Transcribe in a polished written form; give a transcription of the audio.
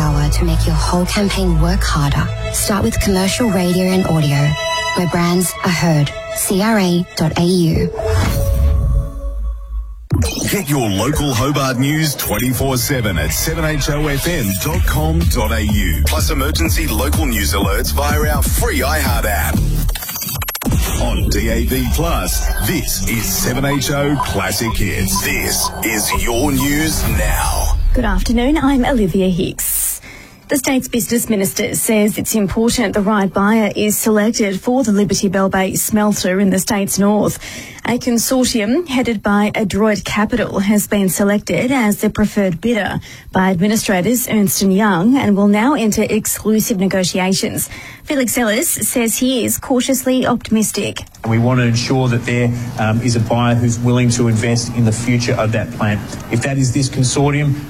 power to make your whole campaign work harder. Start with commercial radio and audio, where brands are heard. CRA.au. Get your local Hobart news 24/7 at 7hofm.com.au. Plus emergency local news alerts via our free iHeart app. On DAB+, this is 7HO Classic Hits. This is your news now. Good afternoon, I'm Olivia Hicks. The state's business minister says it's important the right buyer is selected for the Liberty Bell Bay smelter in the state's north. A consortium headed by Adroit Capital has been selected as the preferred bidder by administrators Ernst & Young and will now enter exclusive negotiations. Felix Ellis says he is cautiously optimistic. We want to ensure that there is a buyer who's willing to invest in the future of that plant. If that is this consortium,